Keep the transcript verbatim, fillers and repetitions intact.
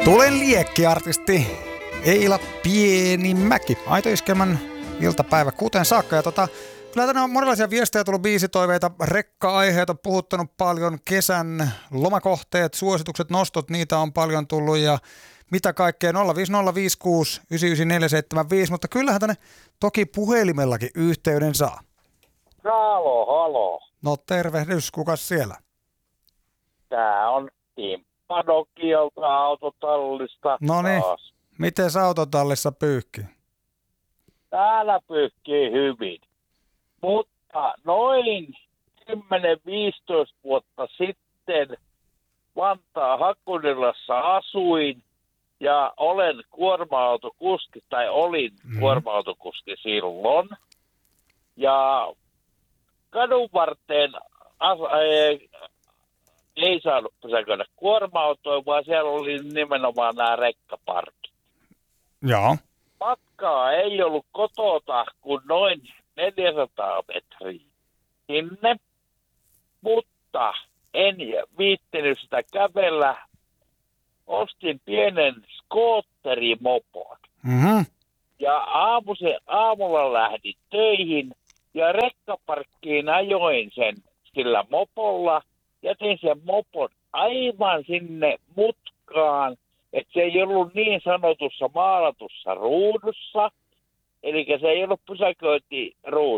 Tulen liekkiartisti Eila Pienimäki. Aito Iskelmän iltapäivä kuuteen saakka. Ja tota, kyllä tänne on monenlaisia viestejä tullut, biisitoiveita, rekka-aiheita on puhuttanut paljon, kesän lomakohteet, suositukset, nostot, niitä on paljon tullut ja mitä kaikkea, nolla viisi nolla viisi kuusi yhdeksän yhdeksän neljä seitsemän viisi, mutta kyllähän tänne toki puhelimellakin yhteyden saa. Halo, halo. No tervehdys, kukas siellä? Tää on Timppa Nokialta autotallista. No niin, taas. miten sä autotallissa pyyhkii? Täällä pyyhkii hyvin. Mutta noin kymmenen viisitoista vuotta sitten Vantaa Hakunilassa asuin ja olen kuorma-autokuski, tai olin mm. kuorma-autokuski silloin. Ja kadun varteen as- ei, ei saanut pysäköidä kuorma-autoja, vaan siellä oli nimenomaan nämä rekkaparkit. Joo. Matkaa ei ollut kotota kuin noin neljäsataa metriä sinne, mutta en viittinyt sitä kävellä. Ostin pienen skootterimopon. Mm-hmm. Ja aamusi, aamulla lähdin töihin ja rekkaparkkiin ajoin sen sillä mopolla. Jätin sen mopon aivan sinne mutkaan, että se ei ollut niin sanotussa maalatussa ruudussa. Eli se ei ollut pysäköintiruudussa.